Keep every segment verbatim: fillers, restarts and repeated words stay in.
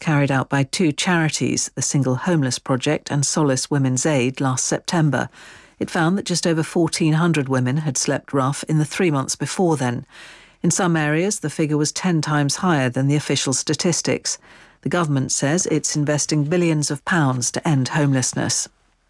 carried out by two charities, the Single Homeless Project and Solace Women's Aid, last September. It found that just over fourteen hundred women had slept rough in the three months before then. In some areas, the figure was ten times higher than the official statistics. The government says it's investing billions of pounds to end homelessness.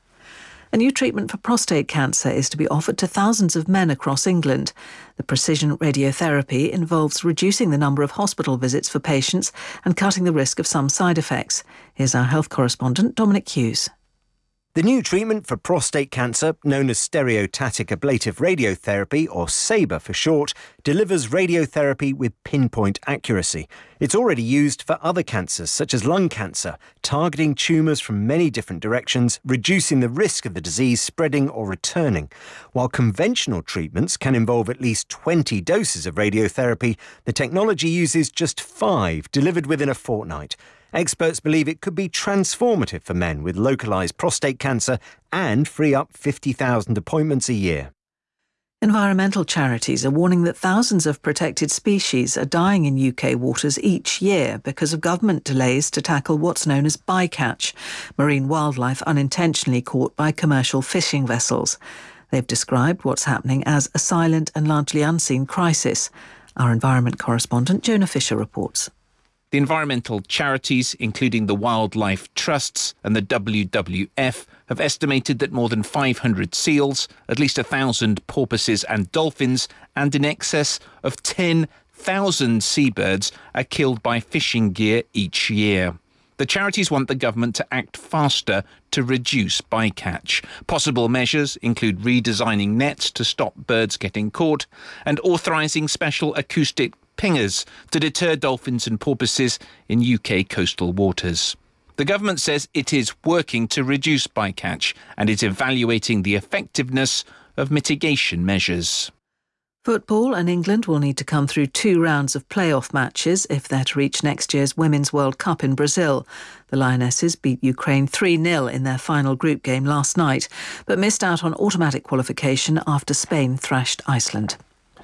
A new treatment for prostate cancer is to be offered to thousands of men across England. The precision radiotherapy involves reducing the number of hospital visits for patients and cutting the risk of some side effects. Here's our health correspondent, Dominic Hughes. The new treatment for prostate cancer, known as stereotactic ablative radiotherapy, or SABR for short, delivers radiotherapy with pinpoint accuracy. It's already used for other cancers, such as lung cancer, targeting tumours from many different directions, reducing the risk of the disease spreading or returning. While conventional treatments can involve at least twenty doses of radiotherapy, the technology uses just five, delivered within a fortnight. Experts believe it could be transformative for men with localised prostate cancer and free up fifty thousand appointments a year. Environmental charities are warning that thousands of protected species are dying in U K waters each year because of government delays to tackle what's known as bycatch, marine wildlife unintentionally caught by commercial fishing vessels. They've described what's happening as a silent and largely unseen crisis. Our environment correspondent Jonah Fisher reports. The environmental charities, including the wildlife trusts and the W W F, have estimated that more than five hundred seals, at least one thousand porpoises and dolphins, and in excess of ten thousand seabirds are killed by fishing gear each year. The charities want the government to act faster to reduce bycatch. Possible measures include redesigning nets to stop birds getting caught and authorising special acoustic pingers to deter dolphins and porpoises in U K coastal waters. The government says it is working to reduce bycatch and is evaluating the effectiveness of mitigation measures. Football and England will need to come through two rounds of playoff matches if they're to reach next year's Women's World Cup in Brazil. The Lionesses beat Ukraine three nil in their final group game last night, but missed out on automatic qualification after Spain thrashed Iceland.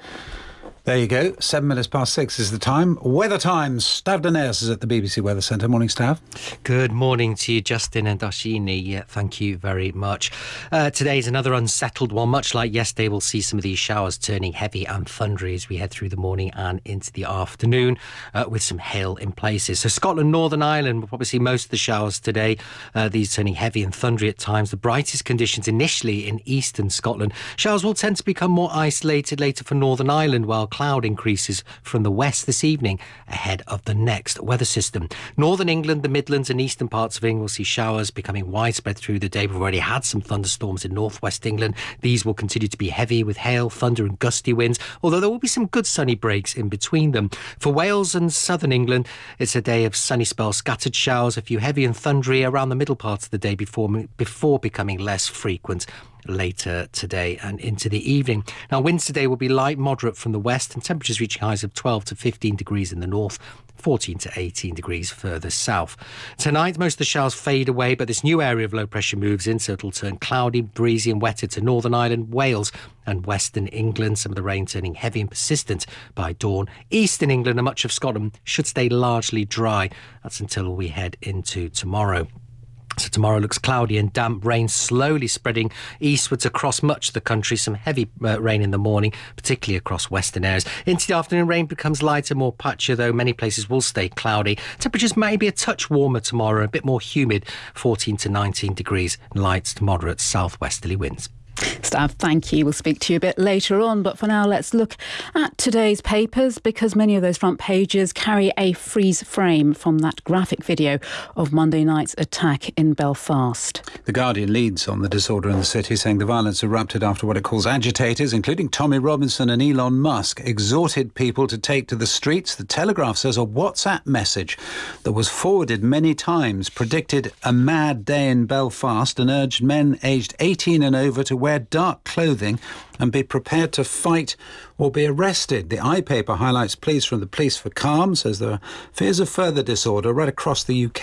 There you go. Seven minutes past six is the time. Weather Times. Stav Daenerys is at the B B C Weather Centre. Morning, Stav. Good morning to you, Justin and Darshini. Yeah, thank you very much. Uh, today is another unsettled one. Much like yesterday, we'll see some of these showers turning heavy and thundery as we head through the morning and into the afternoon, uh, with some hail in places. So Scotland, Northern Ireland, we'll probably see most of the showers today. Uh, these turning heavy and thundery at times. The brightest conditions initially in eastern Scotland. Showers will tend to become more isolated later for Northern Ireland, while cloud increases from the west this evening ahead of the next weather system. Northern England, the Midlands and eastern parts of England will see showers becoming widespread through the day. We've already had some thunderstorms in northwest England. These will continue to be heavy with hail, thunder and gusty winds, although there will be some good sunny breaks in between them. For Wales and southern England, it's a day of sunny spells, scattered showers, a few heavy and thundery around the middle parts of the day before, before becoming less frequent later today and into the evening. Now, winds today will be light, moderate from the west, and temperatures reaching highs of twelve to fifteen degrees in the north, fourteen to eighteen degrees further south. Tonight, most of the showers fade away, but this new area of low pressure moves in, so it'll turn cloudy, breezy and wetter to Northern Ireland, Wales and western England. Some of the rain turning heavy and persistent by dawn. Eastern England and much of Scotland should stay largely dry. That's until we head into tomorrow. So tomorrow looks cloudy and damp, rain slowly spreading eastwards across much of the country. Some heavy uh, rain in the morning, particularly across western areas. Into the afternoon, rain becomes lighter, more patchy, though many places will stay cloudy. Temperatures may be a touch warmer tomorrow, a bit more humid, fourteen to nineteen degrees, light to moderate southwesterly winds. Stav, thank you. We'll speak to you a bit later on, but for now let's look at today's papers, because many of those front pages carry a freeze frame from that graphic video of Monday night's attack in Belfast. The Guardian leads on the disorder in the city, saying the violence erupted after what it calls agitators, including Tommy Robinson and Elon Musk, exhorted people to take to the streets. The Telegraph says a WhatsApp message that was forwarded many times predicted a mad day in Belfast and urged men aged eighteen and over to wear dark clothing and be prepared to fight or be arrested. The iPaper highlights pleas from the police for calm, says there are fears of further disorder right across the U K.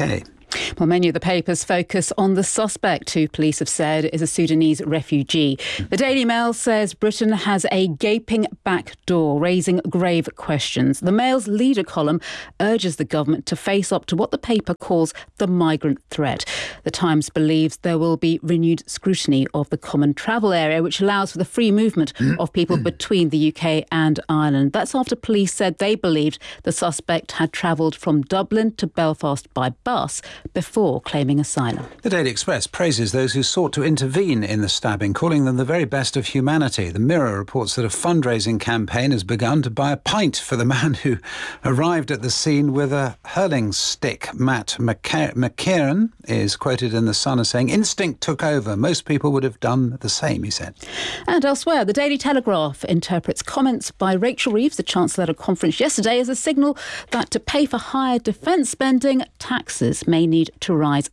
Well, many of the papers focus on the suspect, who police have said is a Sudanese refugee. The Daily Mail says Britain has a gaping back door, raising grave questions. The Mail's leader column urges the government to face up to what the paper calls the migrant threat. The Times believes there will be renewed scrutiny of the common travel area, which allows for the free movement of people between the U K and Ireland. That's after police said they believed the suspect had travelled from Dublin to Belfast by bus before claiming asylum. The Daily Express praises those who sought to intervene in the stabbing, calling them the very best of humanity. The Mirror reports that a fundraising campaign has begun to buy a pint for the man who arrived at the scene with a hurling stick. Matt McKieran is quoted in The Sun as saying, "Instinct took over. Most people would have done the same," he said. And elsewhere, the Daily Telegraph interprets comments by Rachel Reeves, the Chancellor, at a conference yesterday, as a signal that to pay for higher defence spending, taxes may need to rise